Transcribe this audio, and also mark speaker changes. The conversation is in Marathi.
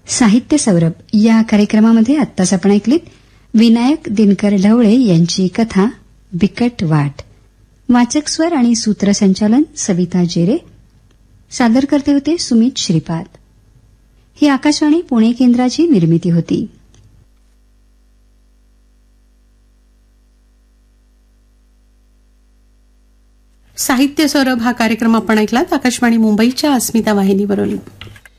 Speaker 1: साहित्य सौरभ या कार्यक्रमामध्ये आत्ताच आपण ऐकलीत विनायक दिनकर ढवळे यांची कथा बिकट वाट. वाचक स्वर आणि सूत्रसंचालन सविता जेरे. सादर करते होते सुमित श्रीपाद. ही आकाशवाणी पुणे केंद्राची निर्मिती होती.
Speaker 2: साहित्य सौरभ हा कार्यक्रम आपण ऐकलात आकाशवाणी मुंबईच्या अस्मिता वाहिनीवरून.